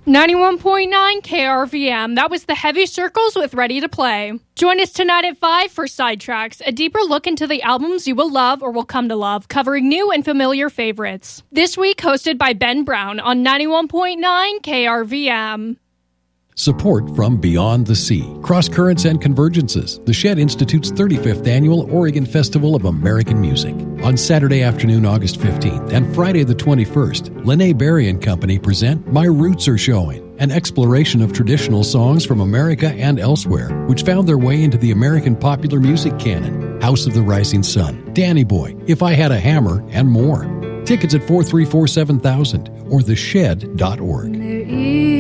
91.9 KRVM. That was the Heavy Circles with Ready to Play. Join us tonight at 5 for Sidetracks, a deeper look into the albums you will love or will come to love, covering new and familiar favorites. This week hosted by Ben Brown on 91.9 KRVM. Support from Beyond the Sea, Cross Currents and Convergences, the Shed Institute's 35th Annual Oregon Festival of American Music. On Saturday afternoon, August 15th, and Friday the 21st, Lene Berry and Company present My Roots Are Showing, an exploration of traditional songs from America and elsewhere, which found their way into the American popular music canon. House of the Rising Sun, Danny Boy, If I Had a Hammer, and more. Tickets at 434-7000 or theshed.org.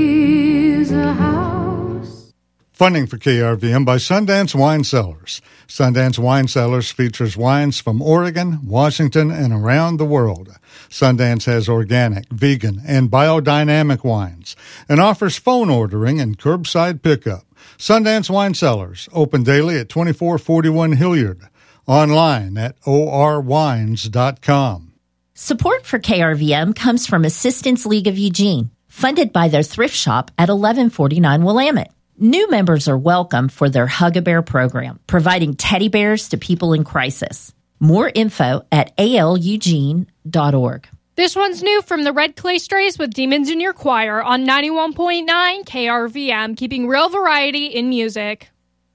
Funding for KRVM by Sundance Wine Cellars. Sundance Wine Cellars features wines from Oregon, Washington, and around the world. Sundance has organic, vegan, and biodynamic wines and offers phone ordering and curbside pickup. Sundance Wine Cellars, open daily at 2441 Hilliard. Online at orwines.com. Support for KRVM comes from Assistance League of Eugene, funded by their thrift shop at 1149 Willamette. New members are welcome for their Hug-A-Bear program, providing teddy bears to people in crisis. More info at alueugene.org. This one's new from the Red Clay Strays with Demons in Your Choir on 91.9 KRVM, keeping real variety in music.